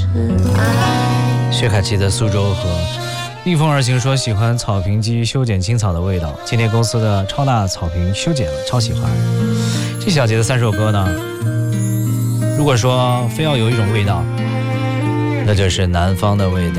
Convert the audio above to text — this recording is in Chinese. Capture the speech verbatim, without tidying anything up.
薛凯琪的苏州河。逆风而行说喜欢草坪机修剪青草的味道，今天公司的超大草坪修剪了，超喜欢。这小节的三首歌呢，如果说非要有一种味道，那就是南方的味道。